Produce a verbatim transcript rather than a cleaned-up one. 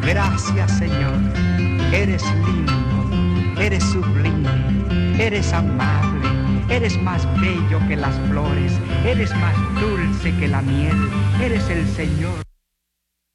Gracias, Señor. Eres lindo, eres sublime, eres amable, eres más bello que las flores, eres más dulce que la miel, eres el Señor.